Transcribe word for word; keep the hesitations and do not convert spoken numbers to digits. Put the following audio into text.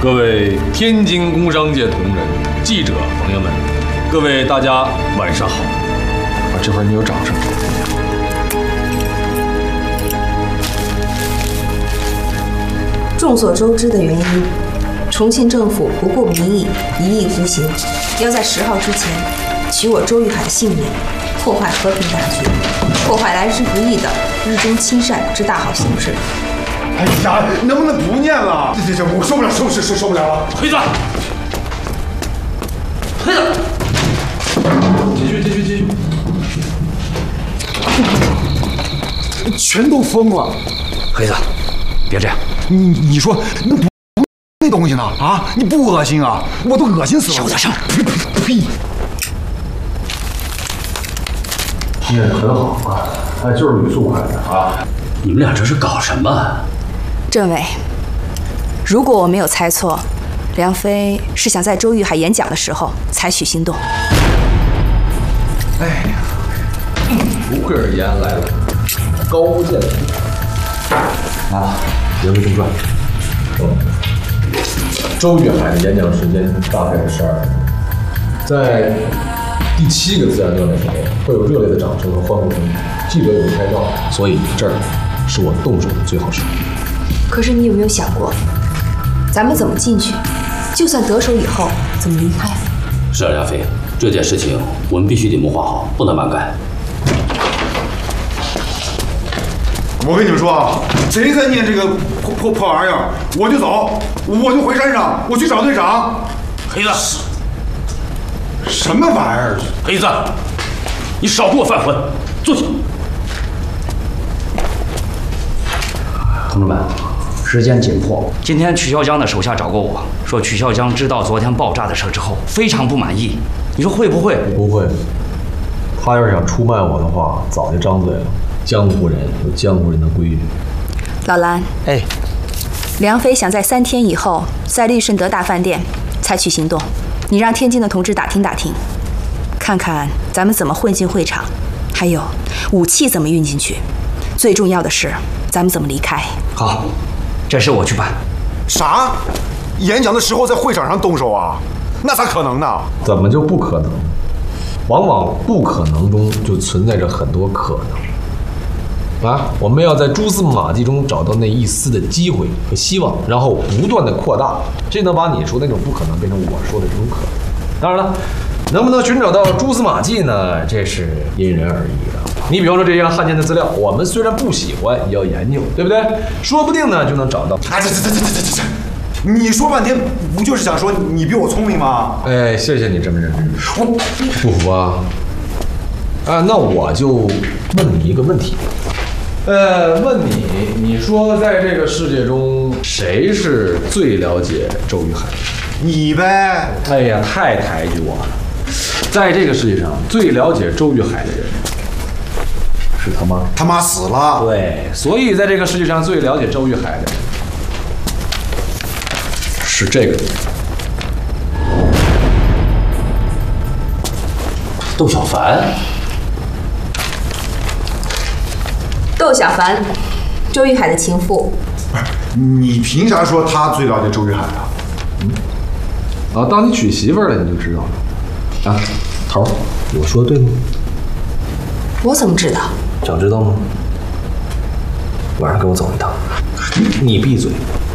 各位天津工商界同仁、记者朋友们，各位大家晚上好！啊，这会儿你有掌声。 众所周知的原因，重庆政府不顾民意，一意孤行，要在十号之前取我周玉海性命，破坏和平大局，破坏来之不易的一中亲善之大好形势。 哎呀，能不能不念了？这这这，我受不了，受受受受不了了！ 推子，推子，继续继续继续。 全都疯了！ 黑子，别这样。 你你说那不那东西呢？啊，你不恶心啊？我都恶心死了！ 小点声！ 呸呸呸！ 念得很好啊，哎，就是语速快点啊！ 你们俩这是搞什么？ 政委，如果我没有猜错，梁飞是想在周玉海演讲的时候采取行动。 哎呀，不愧是延安来了，高见识。啊，言归正传。嗯，周玉海的演讲时间大概是十二分钟，在第七个自然段的时候，会有热烈的掌声和欢呼声，记者有人拍照，所以这儿是我动手的最好时机。 可是你有没有想过，咱们怎么进去？就算得手以后，怎么离开？ 是啊，梁飞，这件事情我们必须得谋划好，不能慢干。 我跟你们说啊，谁再念这个破破破玩意儿，我就走，我就回山上，我去找队长。 黑子， 什么玩意儿？ 黑子，你少给我犯浑，坐下。同志们，时间紧迫。今天曲孝江的手下找过我，说曲孝江知道昨天爆炸的事之后，非常不满意。你说会不会？ 不会。他要是想出卖我的话，早就张嘴了。江湖人有江湖人的规矩。 老蓝， 哎， 梁飞想在三天以后在利顺德大饭店采取行动，你让天津的同志打听打听，看看咱们怎么混进会场，还有武器怎么运进去，最重要的是咱们怎么离开。 好，这事我去办。 啥？演讲的时候在会场上动手啊？那咋可能呢？ 怎么就不可能？往往不可能中就存在着很多可能。啊，我们要在蛛丝马迹中找到那一丝的机会和希望，然后不断的扩大，这能把你说的那种不可能变成我说的这种可能。当然了，能不能寻找到蛛丝马迹呢？这是因人而异的。你比方说这些汉奸的资料，我们虽然不喜欢，也要研究，对不对？说不定呢就能找到。 哎，这这这这这这这，你说半天不就是想说你比我聪明吗？ 哎，谢谢你这么认真。 我不服啊？啊，那我就问你一个问题。呃，问你，你说在这个世界中，谁是最了解周玉海的？ 你呗。 哎呀，太抬举我了。在这个世界上，最了解周玉海的人是他妈他妈死了。 对，所以在这个世界上最了解周玉海的人是这个人， 窦小凡。 窦小凡，周玉海的情妇。 你凭啥说他最了解周玉海啊？ 嗯，啊，当你娶媳妇儿了，你就知道了。啊，头儿，我说对吗？ 我怎么知道？ 想知道吗？晚上跟我走一趟。你闭嘴。